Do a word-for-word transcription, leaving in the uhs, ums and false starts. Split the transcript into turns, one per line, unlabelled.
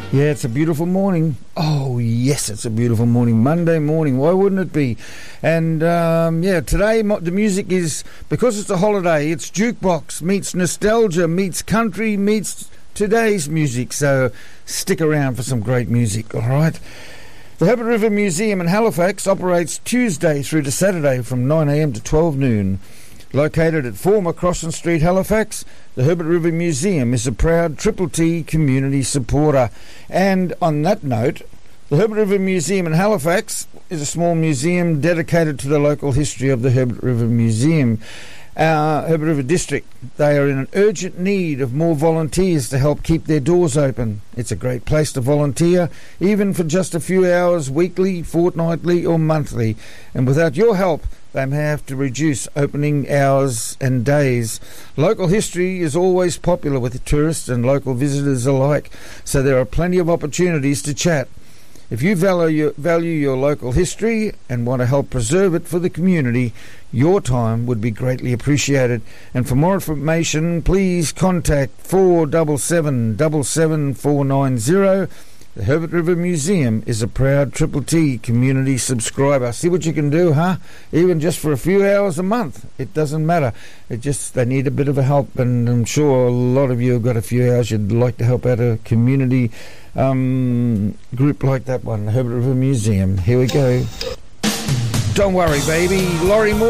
Yeah, it's a beautiful morning. Oh, yes, it's a beautiful morning. Monday morning. Why wouldn't it be? And, um, yeah, today mo- the music is, because it's a holiday, it's jukebox meets nostalgia, meets country, meets today's music. So stick around for some great music, all right? The Herbert River Museum in Halifax operates Tuesday through to Saturday from nine a.m. to twelve noon. Located at former Crossan Street, Halifax, the Herbert River Museum is a proud Triple T community supporter. And on that note, the Herbert River Museum in Halifax is a small museum dedicated to the local history of the Herbert River Museum. Uh, Herbert River District, they are in an urgent need of more volunteers to help keep their doors open. It's a great place to volunteer, even for just a few hours weekly, fortnightly or monthly. And without your help, they may have to reduce opening hours and days. Local history is always popular with tourists and local visitors alike, so there are plenty of opportunities to chat. If you value, value your local history and want to help preserve it for the community, your time would be greatly appreciated. And for more information, please contact four seven seven, seven seven four nine zero. The Herbert River Museum is a proud Triple T community subscriber. See what you can do, huh? Even just for a few hours a month. It doesn't matter. It just, they need a bit of a help, and I'm sure a lot of you have got a few hours you'd like to help out a community um, group like that one, the Herbert River Museum. Here we go. Don't worry, baby. Laurie Moore.